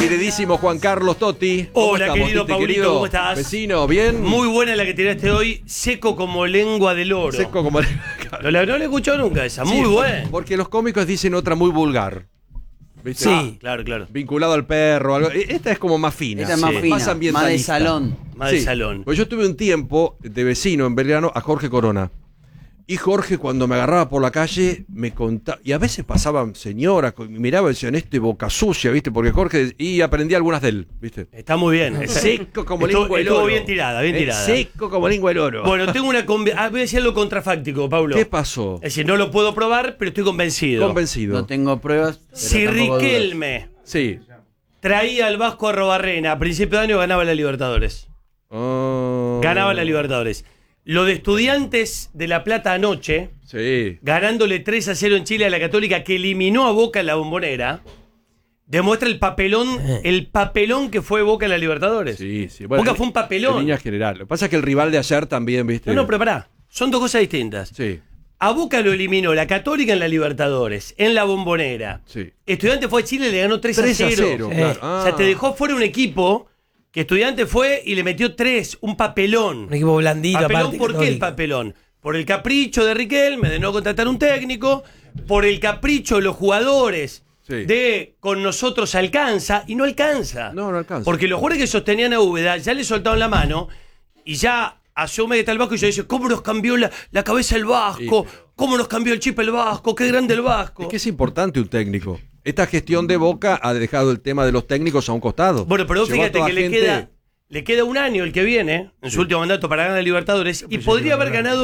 Queridísimo Juan Carlos Totti. Hola, querido Paulito, ¿cómo estás? Vecino, ¿bien? Muy buena la que tiraste hoy, seco como lengua de loro. Seco como... No la he escuchado nunca esa, muy buena. Porque los cómicos dicen otra muy vulgar. ¿Viste? Sí, claro. Vinculado al perro, algo. Esta es como más fina. Esta es más fina, más ambientalista. más de salón. Más de salón. Pues yo tuve un tiempo de vecino en Belgrano a Jorge Corona. Y Jorge, cuando me agarraba por la calle, me contaba. Y a veces pasaban señoras, miraba y decían, boca sucia, ¿viste? Porque Jorge. Y aprendí algunas de él, ¿viste? Está muy bien. Seco como lengua de loro. Estuvo bien tirada. Seco como lengua de loro. Bueno, tengo una. Voy a decir algo contrafáctico, Pablo. ¿Qué pasó? Es decir, no lo puedo probar, pero estoy convencido. Convencido. No tengo pruebas. Si Riquelme Sí. traía al Vasco a Arrobarrena a principio de año, ganaba la Libertadores. Ganaba la Libertadores. Lo de Estudiantes de La Plata anoche, Sí. ganándole 3-0 en Chile a la Católica, que eliminó a Boca en la Bombonera, demuestra el papelón que fue Boca en la Libertadores. Sí. Bueno, Boca fue un papelón. En línea general. Lo que pasa es que el rival de ayer también, ¿viste? No, pero pará, son dos cosas distintas. Sí. A Boca lo eliminó la Católica en la Libertadores, en la Bombonera. Sí. Estudiantes fue a Chile y le ganó 3-0. 3-0, claro. O sea, te dejó fuera un equipo que Estudiantes fue y le metió 3, un papelón. Un equipo blandito. ¿Papelón aparte, por qué el Católica. papelón? Por el capricho de Riquelme de no contratar un técnico, por el capricho de los jugadores Sí. de con nosotros alcanza, y no alcanza. No alcanza. Porque los jugadores que sostenían a Úbeda ya le soltaron la mano y ya asume que está el Vasco y ya dice, ¿cómo nos cambió la cabeza el Vasco? ¿Cómo nos cambió el chip el Vasco? ¡Qué grande el Vasco! Es que es importante un técnico. Esta gestión de Boca ha dejado el tema de los técnicos a un costado. Bueno, pero Llevó a fíjate toda que gente- le queda un año el que viene, en su último mandato para ganar la Libertadores, y podría haber ganado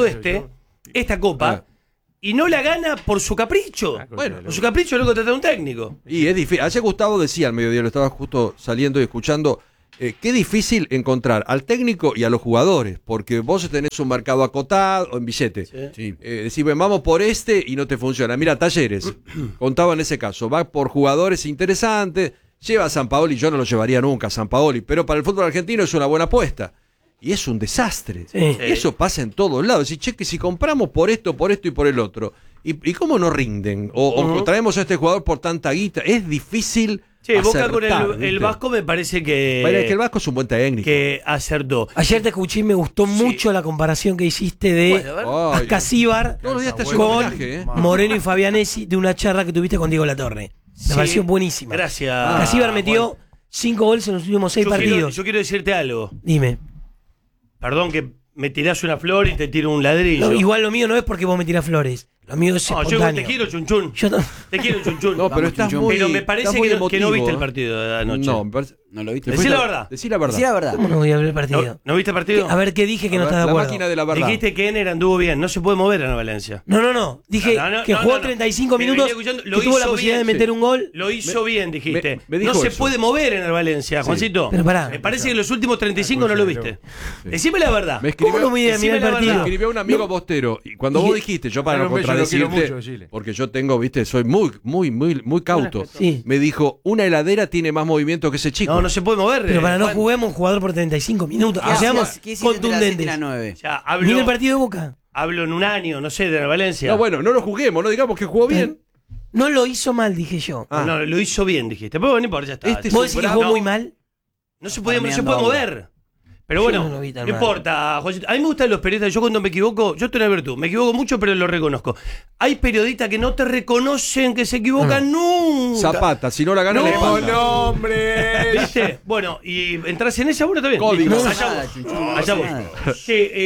esta copa, y no la gana por su capricho. Bueno, Por su capricho de no contratar un técnico. Y es difícil. Ayer Gustavo decía al mediodía, lo estaba justo saliendo y escuchando, qué difícil encontrar al técnico y a los jugadores, porque vos tenés un mercado acotado en billete. Sí. Decís, "Bueno, vamos por y no te funciona. Mira, Talleres, contaba en ese caso, va por jugadores interesantes, lleva a Sampaoli, yo no lo llevaría nunca a Sampaoli, pero para el fútbol argentino es una buena apuesta. Y es un desastre. Sí. Y eso pasa en todos lados. Decís, che, que si compramos por esto y por el otro, ¿y cómo no rinden? O traemos a este jugador por tanta guita. Es difícil. Sí, Boca con acertar, el ¿viste? Vasco me parece Bueno, es que el Vasco es un buen técnico. que acertó. Ayer te escuché y me gustó mucho la comparación que hiciste de Bueno, a ver. Ay, Ascasíbar todos los días te hace un con homenaje, Moreno y Fabianesi de una charla que tuviste con Diego Latorre. Me Sí, pareció buenísima. Gracias. Ascasíbar metió Juan. 5 goles en los últimos 6 partidos. Yo quiero decirte algo. Dime. Perdón que me tirás una flor y te tiro un ladrillo. No, igual lo mío no es porque vos me tirás flores. Lo mío es No, yo espontáneo. te quiero, Chunchun. Yo no- Te quiero, Chunchun. No, pero estás muy. Pero me parece estás muy que no emotivo, viste el ¿eh? partido de anoche. No, me parece. ¿No lo viste? Decí la verdad. Decí la verdad. Sí, la verdad. ¿Cómo no voy a ver el partido? ¿No viste el partido? A ver, ¿qué dije que no A ver, estás de la acuerdo? máquina de la verdad. Dijiste que Ener anduvo bien. No se puede mover en Valencia. No. Dije que jugó 35 Me minutos, venía escuchando, que tuvo la posibilidad de meter un gol. Lo hizo bien, dijiste. me dijo no se eso. puede mover en el Valencia, Juancito. Pero pará. Me parece que los últimos 35 no lo viste. Decime la verdad. Me escribió, ¿Cómo no me voy a Decime mirar el la me partido? verdad. escribió un amigo bostero. Y cuando vos dijiste, yo para no contradecirte, porque yo tengo, viste, soy muy cauto. Sí. Me dijo, una heladera tiene más movimiento que ese chico. No se puede mover. Pero para no Juan. juguemos un jugador por 35 minutos. ¿Qué O seamos hacías? ¿Qué hiciste entre las 7 y contundentes. las 9? Ya, Mira el partido de Boca. hablo en un año, no sé, de Valencia. No, bueno, no lo juguemos, no digamos que jugó bien. No lo hizo mal, dije yo. Ah. No, lo hizo bien, dijiste. Pero no importa, ya está. Este es ¿Vos un decís que bravo. jugó muy mal? No se puede Cambiando mover. Pero Yo bueno, no no, lo vi tan mal. importa, Juancito. A mí me gustan los periodistas. Yo cuando me equivoco, yo tengo una virtud. Me equivoco mucho, pero lo reconozco. Hay periodistas que no te reconocen, que se equivocan nunca. Zapata, si no la gana, No, le espalda. ¡Nombres! ¿Viste? Bueno, y entras en esa, bueno, está bien. Código. Listo, No allá pasa nada, vos. Chuchu, Allá no vos. pasa nada.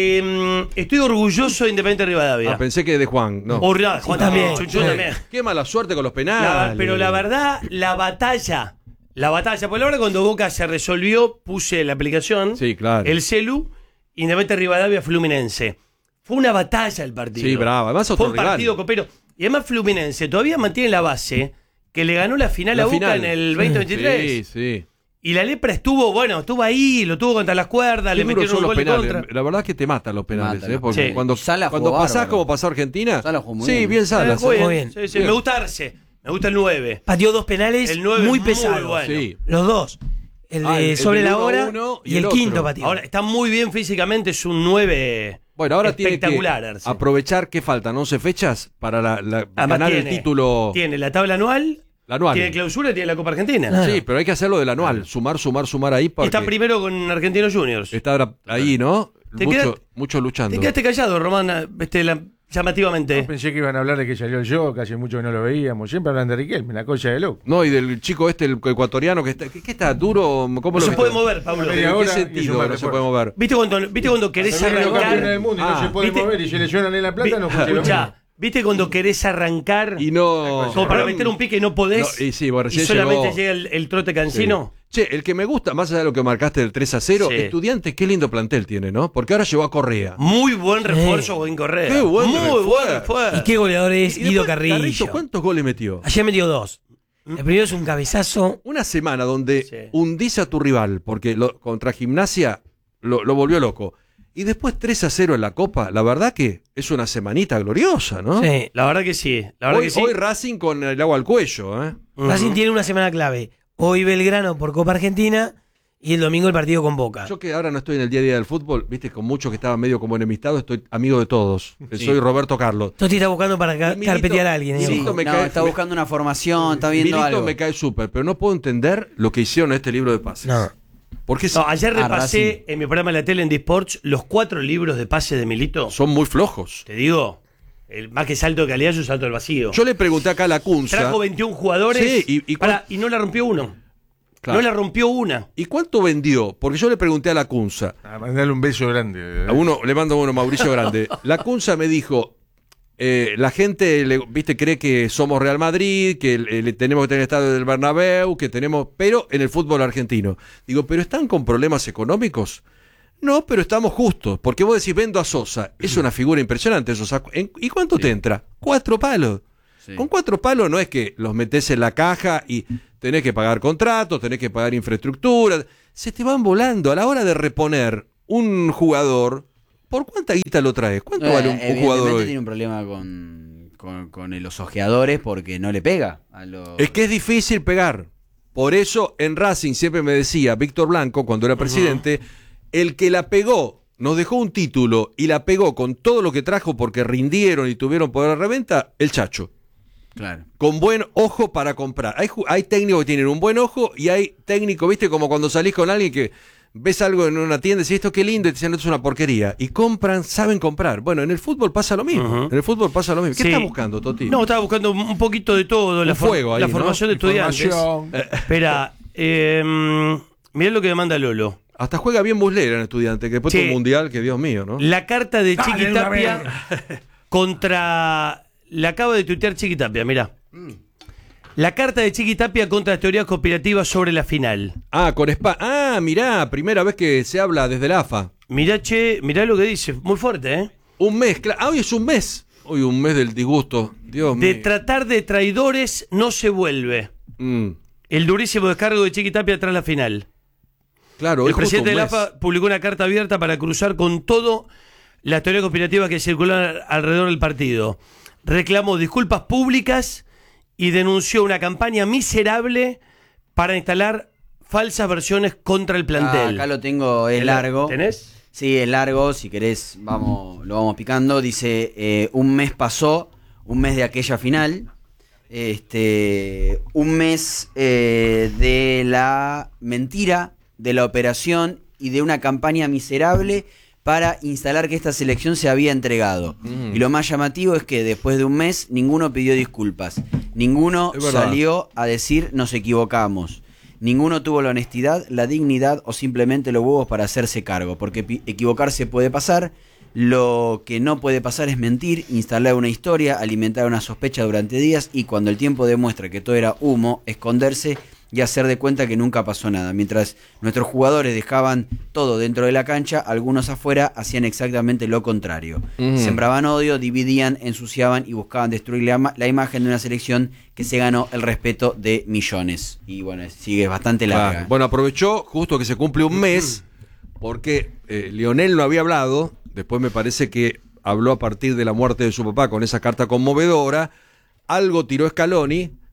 Sí, estoy orgulloso de Independiente Rivadavia. Pensé que de Juan, no. Juan también. también, Chuchu Sí. también. Qué mala suerte con los penales. Pero la verdad, la batalla, por la hora cuando Boca se resolvió, puse la aplicación, Sí, claro. el celu, Independiente Rivadavia Fluminense. Fue una batalla el partido. Sí, bravo. Además, otro Fue un rival. partido copero. Y además Fluminense todavía mantiene la base que le ganó la final a Boca en el 2023. Sí. Y la Lepra estuvo ahí, lo tuvo contra las cuerdas, le Qué duros metieron son un los gol en penales. contra. La verdad es que te matan los penales. Matan. Porque Sí. cuando Sala cuando jugó pasás bárbaro. como pasó Argentina. Sala jugó muy sí, bien. bien Sala. Muy Muy bien. bien. Sí, me gusta Arce. Me gusta el 9. Pateó 2 penales El 9 muy es muy pesados. bueno. Sí. Los dos. El de el sobre del la hora 1-1 y el otro. quinto pateó. Ahora está muy bien físicamente, es un 9 Bueno, ahora tiene que espectacular. Arce. aprovechar que faltan 11 fechas para Además ganar el título. Tiene la tabla anual La anual. Tiene clausura y tiene la Copa Argentina. Claro. Sí, pero hay que hacerlo del anual. Sumar ahí. Porque Está primero con Argentinos Juniors. está ahora ahí, ¿no? Te Mucho luchando. Te quedaste callado, Román, llamativamente. Yo pensé que iban a hablar de que salió el show, que hace mucho que no lo veíamos. Siempre hablan de Riquelme, la cosa de loco. No, y del chico el ecuatoriano que está. ¿Qué está duro? ¿Cómo No lo se viste? puede mover, Pablo. Media ¿En qué hora y sentido sumar no se después. puede mover? ¿Viste cuando querés Cuando vienen los campeones del arrancar? mundo y no se puede ¿viste? mover y se lesionan en la plata, no funciona lo mismo. Escuchá, ¿viste cuando querés arrancar? Y no. Como para meter un pique y no podés. No, y sí, bueno, y recién solamente llegó. llega el trote cansino. Che, el que me gusta, más allá de lo que marcaste del 3-0, Sí. Estudiantes, qué lindo plantel tiene, ¿no? Porque ahora llevó a Correa. Muy buen refuerzo, buen Correa. Qué buen Muy refuerzo. buen refuerzo. ¿Y qué goleador es Y Guido después, Carrillo? ¿cuántos goles metió? Ayer metió 2. El primero es un cabezazo. Una semana donde Sí. hundís a tu rival, porque contra Gimnasia lo volvió loco. Y después 3-0 en la Copa, la verdad que es una semanita gloriosa, ¿no? Sí. La verdad que sí. La verdad Hoy, que sí. hoy Racing con el agua al cuello, ¿eh? Racing tiene una semana clave. Hoy Belgrano por Copa Argentina y el domingo el partido con Boca. Yo que ahora no estoy en el día a día del fútbol, viste, con muchos que estaban medio como enemistados, estoy amigo de todos. Soy Roberto Carlos. Totti está buscando para Milito- carpetear a alguien. Milito ojo. me No, cae- está buscando una formación, está viendo Milito algo. me cae súper, pero no puedo entender lo que hicieron en este libro de pases. No. Porque No, ayer Ah, repasé Racing. en mi programa de la tele en Disports los 4 libros de pase de Milito. son muy flojos. Te digo, el más que salto de calidad es un salto al vacío. Yo le pregunté acá a la Cunza. Trajo 21 jugadores Sí, y no la rompió uno. Claro. No la rompió una. ¿Y cuánto vendió? Porque yo le pregunté a la Cunza. A mandarle un beso grande. A uno, le mando uno, Mauricio Grande. La Cunza me dijo, la gente, viste, cree que somos Real Madrid, que tenemos que tener el estadio del Bernabéu, que tenemos, pero en el fútbol argentino. Digo, ¿pero están con problemas económicos? No, pero estamos justos. Porque vos decís, vendo a Sosa. Es una figura impresionante, Sosa. ¿Y cuánto te entra? 4 palos. Sí. Con 4 palos no es que los metés en la caja y tenés que pagar contratos, tenés que pagar infraestructura. Se te van volando. A la hora de reponer un jugador, ¿por cuánta guita lo traes? ¿Cuánto vale un jugador Evidentemente hoy? tiene un problema con los ojeadores porque no le pega a los... Es que es difícil pegar. Por eso en Racing siempre me decía Víctor Blanco, cuando era presidente, el que la pegó, nos dejó un título y la pegó con todo lo que trajo porque rindieron y tuvieron poder de reventa, el Chacho. Claro. Con buen ojo para comprar. Hay técnicos que tienen un buen ojo y hay técnicos, viste, como cuando salís con alguien que ves algo en una tienda y decís esto qué lindo y te dicen esto es una porquería. Y compran, saben comprar. Bueno, en el fútbol pasa lo mismo. En el fútbol pasa lo mismo. ¿Qué Sí. estás buscando, Toti? No, estaba buscando un poquito de todo. La, fuego ahí, la ¿no? formación de estudiantes. Información. Espera, mirá lo que me manda Lolo. Hasta juega bien Muslera en Estudiante, que después Sí. tuvo un mundial, que Dios mío, ¿no? La carta de Dale, Chiquitapia una contra... La acaba de tuitear Chiquitapia, mirá. La carta de Chiquitapia contra las teorías conspirativas sobre la final. Ah, con Spa. Ah, mirá, primera vez que se habla desde la AFA. Mirá, che, mirá lo que dice. Muy fuerte, ¿eh? Un mes, hoy es un mes. Hoy un mes del disgusto. Dios mío. De tratar de traidores no se vuelve. El durísimo descargo de Chiquitapia tras la final. Claro, hoy El presidente de justo la un mes. AFA publicó una carta abierta para cruzar con todo las teorías conspirativas que circulan alrededor del partido. Reclamó disculpas públicas y denunció una campaña miserable para instalar falsas versiones contra el plantel. Acá lo tengo, es largo. ¿Tenés? Sí, es largo, si querés lo vamos picando. Dice, un mes pasó, un mes de aquella final, un mes de la mentira, de la operación y de una campaña miserable para instalar que esta selección se había entregado. Y lo más llamativo es que después de un mes ninguno pidió disculpas, ninguno Es verdad. salió a decir nos equivocamos. Ninguno tuvo la honestidad, la dignidad o simplemente los huevos para hacerse cargo, porque equivocarse puede pasar, lo que no puede pasar es mentir, instalar una historia, alimentar una sospecha durante días y cuando el tiempo demuestra que todo era humo, esconderse y hacer de cuenta que nunca pasó nada. Mientras nuestros jugadores dejaban todo dentro de la cancha, algunos afuera hacían exactamente lo contrario. Sembraban odio, dividían, ensuciaban y buscaban destruir la imagen de una selección que se ganó el respeto de millones. Y bueno, sigue bastante larga. Claro. Bueno, aprovechó justo que se cumple un mes, porque Lionel no había hablado, después me parece que habló a partir de la muerte de su papá con esa carta conmovedora, algo tiró Scaloni,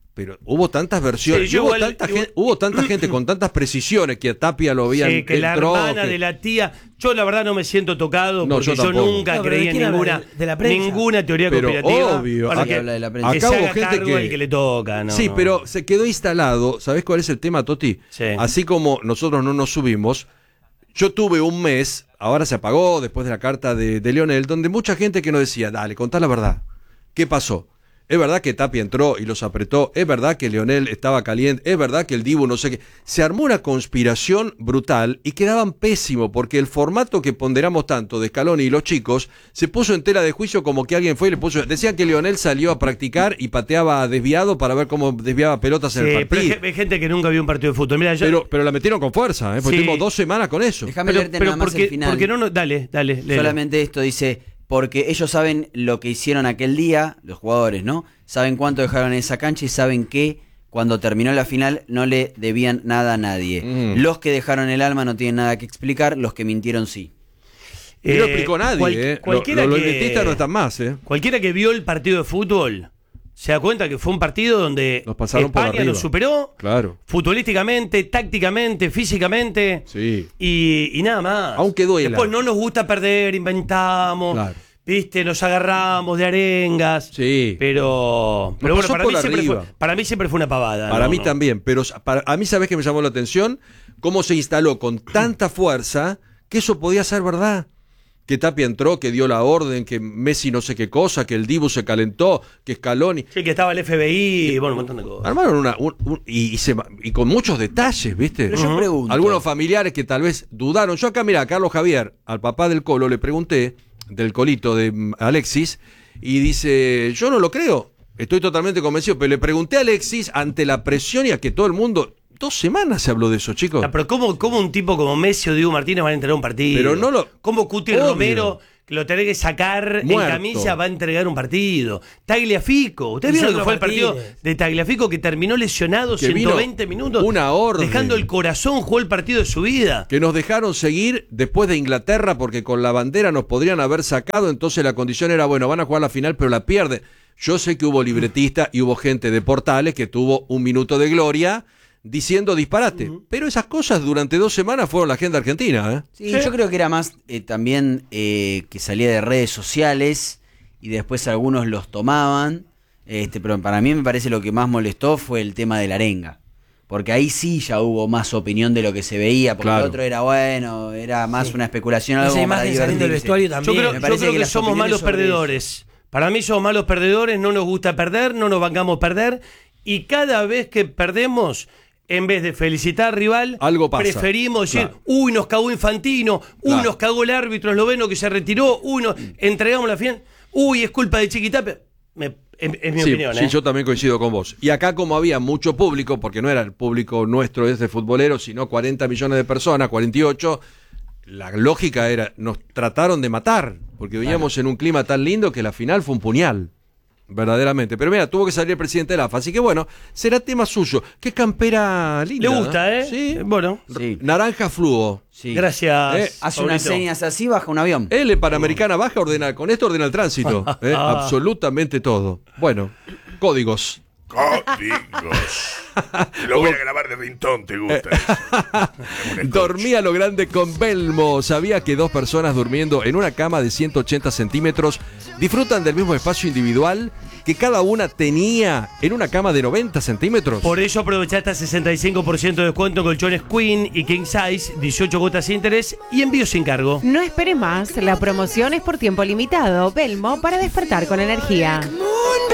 pero hubo tantas versiones, Sí, yo hubo, igual- hubo tanta gente con tantas precisiones que a Tapia lo veían. Sí, que la entró, hermana que- de la tía. Yo la verdad no me siento tocado No, porque yo yo tampoco. nunca No, pero creí ¿de en quién habla? ninguna, ¿De la prensa? ninguna teoría Pero conspirativa. obvio, Bueno, acá que, habla de la prensa. que Acá se hubo haga gente cargo que- el que le toca. No, sí, no. pero se quedó instalado. ¿Sabés cuál es el tema, Toti? Sí. Así como nosotros no nos subimos, yo tuve un mes, ahora se apagó después de la carta de Lionel, donde mucha gente que nos decía, dale, contá la verdad. ¿Qué pasó? Es verdad que Tapia entró y los apretó, es verdad que Lionel estaba caliente, es verdad que el Dibu no sé qué. Se armó una conspiración brutal y quedaban pésimo porque el formato que ponderamos tanto de Scaloni y los chicos se puso en tela de juicio como que alguien fue y le puso... Decían que Lionel salió a practicar y pateaba desviado para ver cómo desviaba pelotas en Sí, el pero partido. hay gente que nunca vio un partido de fútbol. Mira, yo, Pero la metieron con fuerza, porque Sí. tuvimos 2 semanas con eso. Déjame pero, leerte nada más porque, el final. porque no, dale, léelo. Solamente esto dice, porque ellos saben lo que hicieron aquel día, los jugadores, ¿no? Saben cuánto dejaron en esa cancha y saben que cuando terminó la final no le debían nada a nadie. Los que dejaron el alma no tienen nada que explicar, los que mintieron sí. Y no lo explicó nadie, cualquiera Los que- elitistas no están más, Cualquiera que vio el partido de fútbol se da cuenta que fue un partido donde Nos pasaron por España arriba. nos superó Claro. futbolísticamente, tácticamente, físicamente Sí. y nada más. Aunque duela. Después no nos gusta perder, inventamos, Claro. viste, nos agarramos de arengas. Sí. Pero bueno, pasó para por mí, arriba. para mí siempre fue una pavada. Para ¿no? mí No. también, pero a mí sabés que me llamó la atención cómo se instaló con tanta fuerza que eso podía ser verdad. Que Tapia entró, que dio la orden, que Messi no sé qué cosa, que el Dibu se calentó, que Scaloni... Sí, que estaba el FBI, bueno, un montón de cosas. Armaron y con muchos detalles, ¿viste? Pero yo pregunto. Algunos familiares que tal vez dudaron. Yo acá, mira, a Carlos Javier, al papá del Colo, le pregunté, del Colito de Alexis, y dice, yo no lo creo, estoy totalmente convencido, pero le pregunté a Alexis ante la presión y a que todo el mundo... 2 semanas se habló de eso, chicos. Pero ¿cómo un tipo como Messi o Diego Martínez van a entregar un partido? Pero no lo- ¿Cómo Cuti Obvio. Romero, que lo tenés que sacar Muerto. en camilla, va a entregar un partido? Tagliafico. ¿Ustedes vieron lo que fue el partido Martínez. de Tagliafico que terminó lesionado Que vino 120 minutos? una orden. Dejando el corazón, jugó el partido de su vida. Que nos dejaron seguir después de Inglaterra porque con la bandera nos podrían haber sacado, entonces la condición era, bueno, van a jugar la final pero la pierden. Yo sé que hubo libretistas y hubo gente de Portales que tuvo un minuto de gloria diciendo disparate, pero esas cosas durante 2 semanas fueron la agenda argentina, ¿eh? Sí, yo creo que era más también que salía de redes sociales y después algunos los tomaban. Pero para mí me parece lo que más molestó fue el tema de la arenga. Porque ahí sí ya hubo más opinión de lo que se veía, porque Claro. el otro era bueno, era más una especulación, algo Esa como para imagen saliendo del divertirse. vestuario Yo también. creo, me yo parece creo que que las somos opiniones malos sobre perdedores. Para mí somos malos perdedores, no nos gusta perder, no nos bancamos perder. Y cada vez que perdemos, en vez de felicitar al rival, Algo pasa. preferimos decir, Claro. uy, nos cagó Infantino, uy, Claro. nos cagó el árbitro esloveno que se retiró, uy, entregamos la final, uy, es culpa de Chiquitapia. Es mi Sí, opinión, sí, ¿eh? yo también coincido con vos. Y acá como había mucho público, porque no era el público nuestro de futbolero, sino 40 millones de personas, 48, la lógica era, nos trataron de matar, porque veníamos en un clima tan lindo que la final fue un puñal, verdaderamente. Pero mira, tuvo que salir el presidente de la AFA, así que bueno, será tema suyo. Qué campera linda. Le gusta, ¿eh? Sí. Bueno, Sí. Naranja fluo. Sí. gracias. Hace unas Pablito. señas así, baja un avión. Él en Panamericana baja, ordena, con esto ordena el tránsito. Absolutamente todo. Bueno, códigos. Códigos. Lo voy a grabar de ringtone, ¿te gusta? eso? Dormía a lo grande con Belmo. Sabía que 2 personas durmiendo en una cama de 180 centímetros disfrutan del mismo espacio individual que cada una tenía en una cama de 90 centímetros. Por eso aprovechaste 65% de descuento en colchones Queen y King Size, 18 cuotas sin interés y envío sin cargo. No espere más, la promoción es por tiempo limitado. Belmo para despertar con energía.